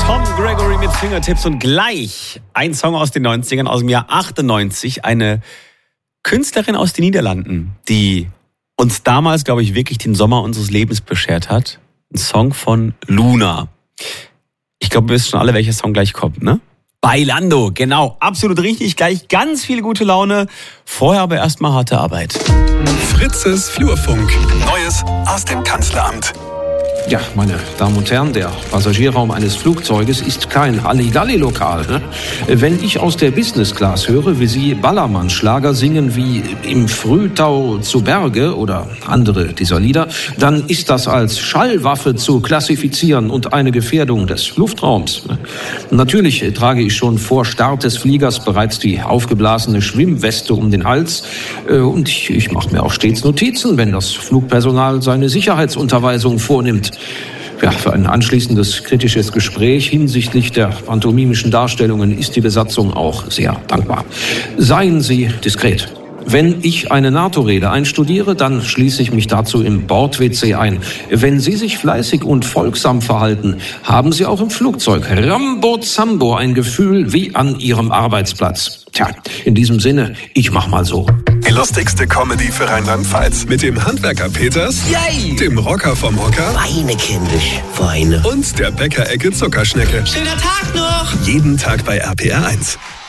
Tom Gregory mit Fingertips und gleich ein Song aus den 90ern, aus dem Jahr 98. Eine Künstlerin aus den Niederlanden, die uns damals, glaube ich, wirklich den Sommer unseres Lebens beschert hat. Ein Song von Luna. Ich glaube, wir wissen schon alle, welcher Song gleich kommt, ne? Bailando, genau, absolut richtig. Gleich ganz viel gute Laune. Vorher aber erstmal harte Arbeit. Fritzes Flurfunk. Neues aus dem Kanzleramt. Ja, meine Damen und Herren, der Passagierraum eines Flugzeuges ist kein Halligalli-Lokal. Ne? Wenn ich aus der Business Class höre, wie Sie Ballermann-Schlager singen wie Im Frühtau zu Berge oder andere dieser Lieder, dann ist das als Schallwaffe zu klassifizieren und eine Gefährdung des Luftraums. Natürlich trage ich schon vor Start des Fliegers bereits die aufgeblasene Schwimmweste um den Hals und ich mache mir auch stets Notizen, wenn das Flugpersonal seine Sicherheitsunterweisung vornimmt. Ja, für ein anschließendes kritisches Gespräch hinsichtlich der pantomimischen Darstellungen ist die Besatzung auch sehr dankbar. Seien Sie diskret. Wenn ich eine NATO-Rede einstudiere, dann schließe ich mich dazu im Bord-WC ein. Wenn Sie sich fleißig und folgsam verhalten, haben Sie auch im Flugzeug Rambo-Zambo ein Gefühl wie an Ihrem Arbeitsplatz. Tja, in diesem Sinne, ich mach mal so. Die lustigste Comedy für Rheinland-Pfalz. Mit dem Handwerker Peters, Yay! dem Rocker vom Hocker Weine, kindisch, Weine. und der Bäckerecke Zuckerschnecke. Schöner Tag noch! Jeden Tag bei RPR 1.